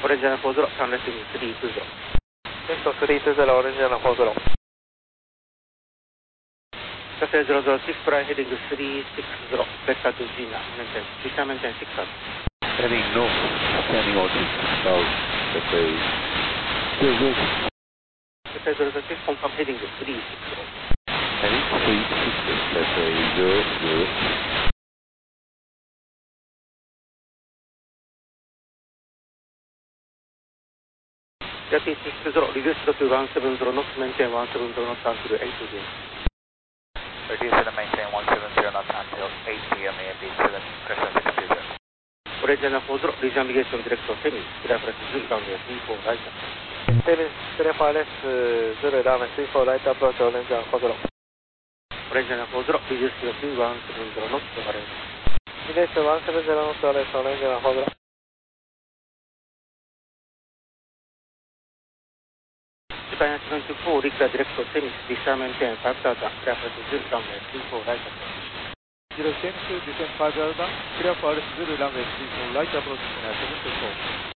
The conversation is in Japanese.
オレンジャー40、ターンレッティング320。 テスト320、オレンジャー40。 火星006、フライヘディング360、ベッタートゥジーナ、メンテン、実車メンテン6カード。 Heading north, standing on south, Cathay 00. Cathay 006, confirm heading 360. Heading 360, Cathay 00. Cathay 60, reduce to 170 knots, maintain 170 knots until 8 p.m. Reduce and maintain 170 knots until 8 p.m. AMD 7, pressure 620. オレンジャー40、リージャンビゲーションディレクトセミ、クラフレス10、ラウンド34、ライト。 セミ、クラフレス0、ラウンド34、ライトアプローチ、オレンジャー40。 オレンジャー40、リデュースと170ノット、バレー。 リデュース170ノット、バレー、オレンジャー40。 ジャパン74、リクラディレクトセミ、リシャーメンテン、5,000、クラフレス10、ラウンド34、ライト。 010 to descend 5,000, clear for RS0 runway 34, light approach, 724.